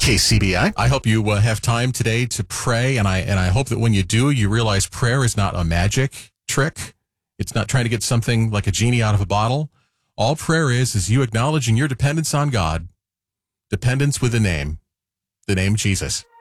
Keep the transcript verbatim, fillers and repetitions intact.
K C B I. I hope you uh, have time today to pray, and I and I hope that when you do, you realize prayer is not a magic trick. It's not trying to get something like a genie out of a bottle. All prayer is is you acknowledging your dependence on God, dependence with a name, the name Jesus.